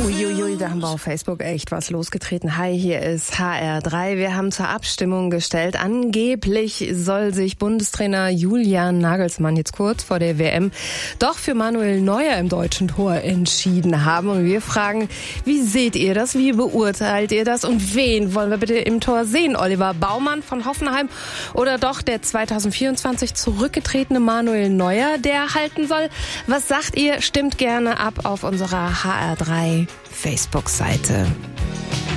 Uiuiui, da haben wir auf Facebook echt was losgetreten. Hi, hier ist HR3. Wir haben zur Abstimmung gestellt. Angeblich soll sich Bundestrainer Julian Nagelsmann jetzt kurz vor der WM doch für Manuel Neuer im deutschen Tor entschieden haben. Und wir fragen, wie seht ihr das? Wie beurteilt ihr das? Und wen wollen wir bitte im Tor sehen? Oliver Baumann von Hoffenheim oder doch der 2024 zurückgetretene Manuel Neuer, der halten soll? Was sagt ihr? Stimmt gerne ab auf unserer HR3 Facebook-Seite.